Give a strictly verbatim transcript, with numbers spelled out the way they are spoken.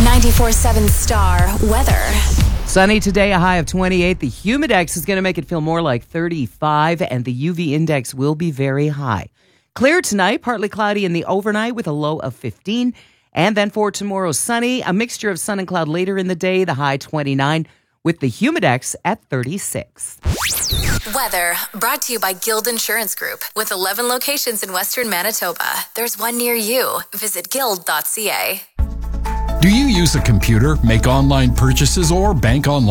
ninety-four seven Star Weather. Sunny today, a high of twenty-eight. The humidex is going to make it feel more like thirty-five, and the U V index will be very high. Clear tonight, partly cloudy in the overnight with a low of fifteen. And then for tomorrow, sunny, a mixture of sun and cloud later in the day, the high twenty-nine, with the humidex at thirty-six. Weather brought to you by Guild Insurance Group. With eleven locations in western Manitoba, there's one near you. Visit guild dot c a. Do you use a computer, make online purchases, or bank online?